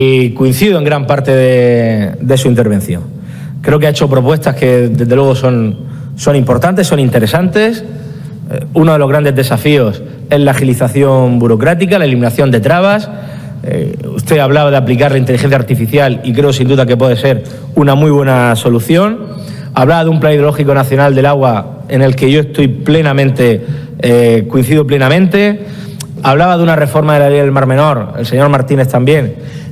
Y coincido en gran parte de su intervención. Creo que ha hecho propuestas que desde luego son importantes, son interesantes. Uno de los grandes desafíos es la agilización burocrática, la eliminación de trabas. Usted hablaba de aplicar la inteligencia artificial y creo sin duda que puede ser una muy buena solución. Hablaba de un plan hidrológico nacional del agua en el que yo estoy coincido plenamente. Hablaba de una reforma de la ley del Mar Menor, el señor Martínez también.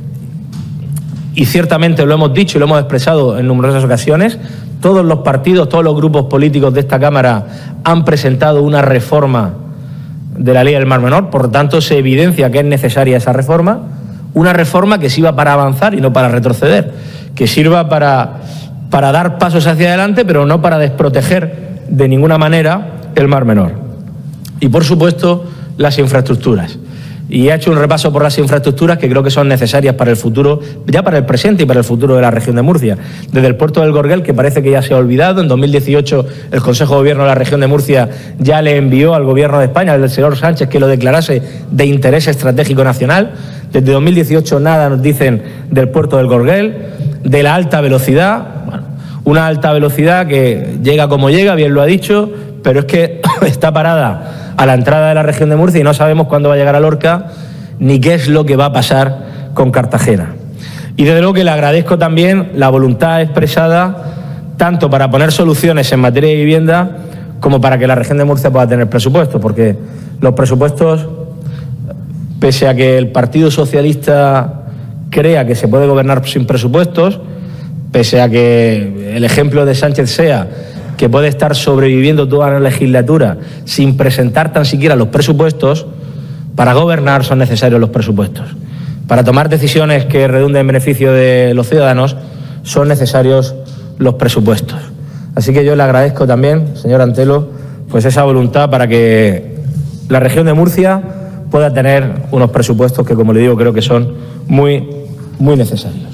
Y ciertamente lo hemos dicho y lo hemos expresado en numerosas ocasiones, todos los partidos, todos los grupos políticos de esta Cámara han presentado una reforma de la ley del Mar Menor, por lo tanto se evidencia que es necesaria esa reforma, una reforma que sirva para avanzar y no para retroceder, que sirva para dar pasos hacia adelante, pero no para desproteger de ninguna manera el Mar Menor. Y por supuesto, las infraestructuras. Y ha hecho un repaso por las infraestructuras que creo que son necesarias para el futuro, ya para el presente y para el futuro de la región de Murcia. Desde el puerto del Gorguel, que parece que ya se ha olvidado, en 2018 el Consejo de Gobierno de la región de Murcia ya le envió al Gobierno de España, al del señor Sánchez, que lo declarase de interés estratégico nacional. Desde 2018 nada nos dicen del puerto del Gorguel, de la alta velocidad, bueno, una alta velocidad que llega como llega, bien lo ha dicho, pero es que está parada a la entrada de la región de Murcia y no sabemos cuándo va a llegar a Lorca ni qué es lo que va a pasar con Cartagena. Y desde luego que le agradezco también la voluntad expresada tanto para poner soluciones en materia de vivienda como para que la región de Murcia pueda tener presupuestos, porque los presupuestos, pese a que el Partido Socialista crea que se puede gobernar sin presupuestos, pese a que el ejemplo de Sánchez sea que puede estar sobreviviendo toda la legislatura sin presentar tan siquiera los presupuestos, para gobernar son necesarios los presupuestos. Para tomar decisiones que redunden en beneficio de los ciudadanos son necesarios los presupuestos. Así que yo le agradezco también, señor Antelo, pues esa voluntad para que la región de Murcia pueda tener unos presupuestos que, como le digo, creo que son muy, muy necesarios.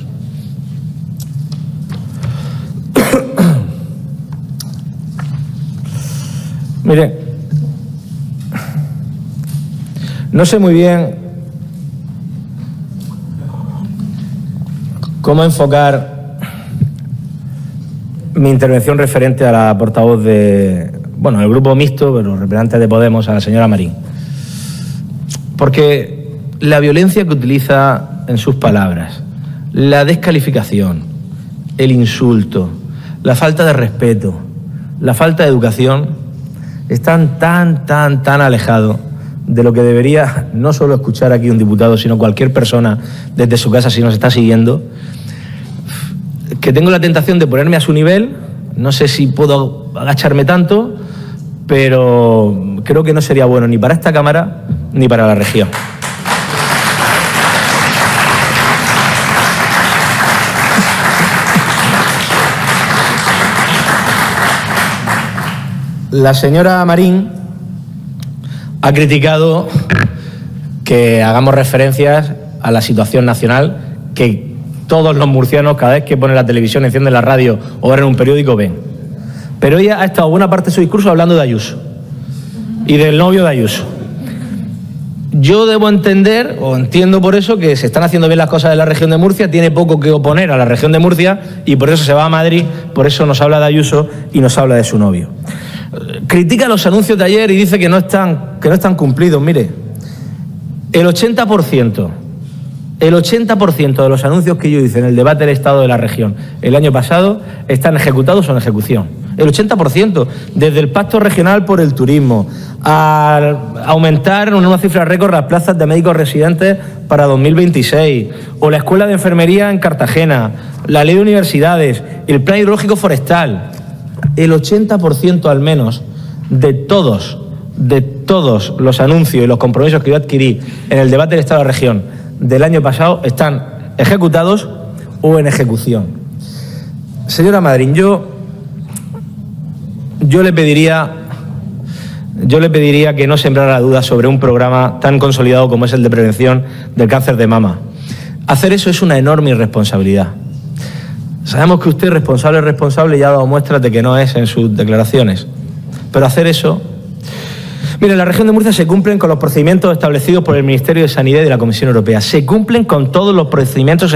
Mire, no sé muy bien cómo enfocar mi intervención referente a la portavoz del grupo mixto, pero representante de Podemos, a la señora Marín. Porque la violencia que utiliza en sus palabras, la descalificación, el insulto, la falta de respeto, la falta de educación, están tan alejados de lo que debería no solo escuchar aquí un diputado, sino cualquier persona desde su casa si nos está siguiendo, que tengo la tentación de ponerme a su nivel. No sé si puedo agacharme tanto, pero creo que no sería bueno ni para esta Cámara ni para la región. La señora Marín ha criticado que hagamos referencias a la situación nacional que todos los murcianos, cada vez que ponen la televisión, encienden la radio o ven un periódico, ven. Pero ella ha estado buena parte de su discurso hablando de Ayuso y del novio de Ayuso. Yo debo entender, o entiendo por eso, que se están haciendo bien las cosas en la región de Murcia, tiene poco que oponer a la región de Murcia y por eso se va a Madrid, por eso nos habla de Ayuso y nos habla de su novio. Critica los anuncios de ayer y dice que no están cumplidos. Mire, el 80% de los anuncios que yo hice en el debate del Estado de la región el año pasado están ejecutados o en ejecución. El 80%, desde el Pacto Regional por el Turismo, a aumentar en una cifra récord las plazas de médicos residentes para 2026, o la Escuela de Enfermería en Cartagena, la Ley de Universidades, el Plan Hidrológico Forestal. El 80% al menos de todos los anuncios y los compromisos que yo adquirí en el debate del Estado de la región del año pasado están ejecutados o en ejecución. Señora Madrín, yo le pediría que no sembrara dudas sobre un programa tan consolidado como es el de prevención del cáncer de mama. Hacer eso es una enorme irresponsabilidad. Sabemos que usted es responsable y ha dado muestras de que no es en sus declaraciones. Pero hacer eso Mira, en la región de Murcia se cumplen con los procedimientos establecidos por el Ministerio de Sanidad y de la Comisión Europea. Se cumplen con todos los procedimientos